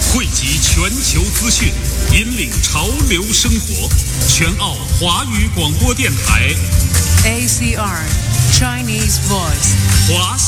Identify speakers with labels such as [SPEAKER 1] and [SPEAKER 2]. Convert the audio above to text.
[SPEAKER 1] 汇集全球资讯，引领潮流生活。全澳华语广播电台
[SPEAKER 2] ACR Chinese Voice，
[SPEAKER 1] 华